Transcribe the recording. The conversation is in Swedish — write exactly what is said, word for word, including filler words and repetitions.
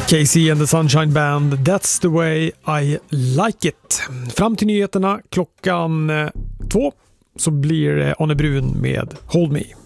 Casey and the Sunshine Band, That's the way I like it. Fram till nyheterna klockan två så blir Arne Brun med Hold Me.